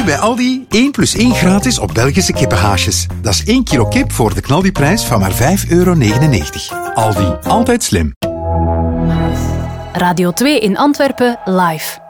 Nu bij Aldi 1 plus 1 gratis op Belgische kippenhaasjes. Dat is 1 kilo kip voor de knaldiprijs van maar €5,99. Aldi, altijd slim. Radio 2 in Antwerpen live.